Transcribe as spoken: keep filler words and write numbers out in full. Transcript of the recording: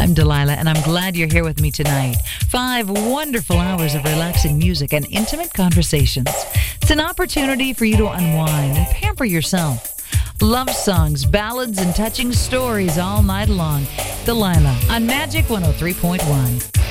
I'm Delilah, and I'm glad you're here with me tonight. Five wonderful hours of relaxing music and intimate conversations. It's an opportunity for you to unwind and pamper yourself. Love songs, ballads, and touching stories all night long. Delilah on Magic one oh three point one.